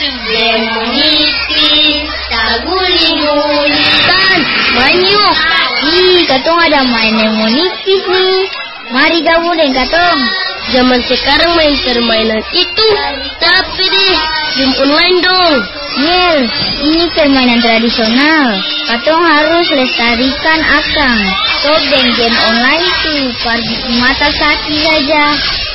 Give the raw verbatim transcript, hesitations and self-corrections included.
Demoniti, taguli-guli. Tan, main yuk. Ih, katong ada main demonitis nih. Mari gabung dengan katong. Zaman sekarang main permainan itu, tapi deh, game online dong. Nel, ini permainan tradisional. Katong harus lestarikan akang. Stop dengan game online tuh, pergi mata kaki saja.